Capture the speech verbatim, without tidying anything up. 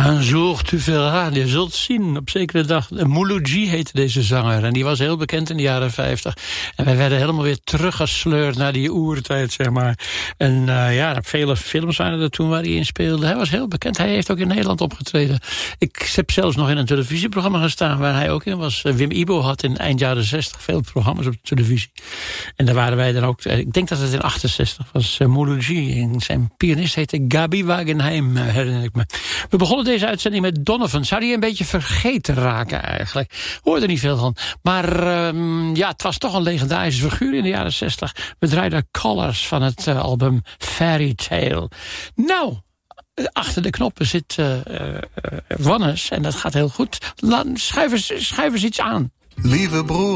Un jour tu verras, je zult zien op zekere dag. Mouloudji heette deze zanger en die was heel bekend in de jaren vijftig. En wij werden helemaal weer teruggesleurd naar die oertijd, zeg maar. En uh, ja, vele films waren er toen waar hij in speelde. Hij was heel bekend, hij heeft ook in Nederland opgetreden. Ik heb zelfs nog in een televisieprogramma gestaan waar hij ook in was. Wim Ibo had in eind jaren zestig veel programma's op de televisie. En daar waren wij dan ook, ik denk dat het in achtenzestig was, uh, Mouloudji. En zijn pianist heette Gabi Wagenheim, uh, herinner ik me. We begonnen deze uitzending met Donovan. Zou die een beetje vergeten raken eigenlijk? Hoorde er niet veel van. Maar um, ja, het was toch een legendarische figuur in de jaren zestig. We draaiden Colors van het uh, album Fairy Tale. Nou, achter de knoppen zit uh, uh, Wannes en dat gaat heel goed. Laat, schuif, eens, schuif eens iets aan. Lieve broer.